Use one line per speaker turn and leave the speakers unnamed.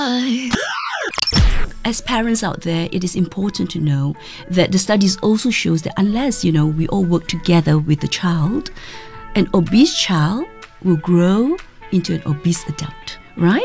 As parents out there, it is important to know that the studies also shows that unless, we all work together with the child, an obese child will grow into an obese adult, right?